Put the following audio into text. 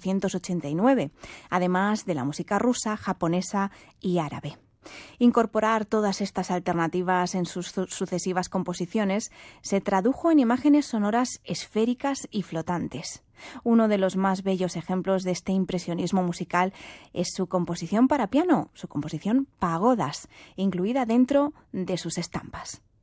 1889, además de la música rusa, japonesa y árabe. Incorporar todas estas alternativas en sus sucesivas composiciones se tradujo en imágenes sonoras esféricas y flotantes. Uno de los más bellos ejemplos de este impresionismo musical es su composición para piano, su composición Pagodas, incluida dentro de sus estampas.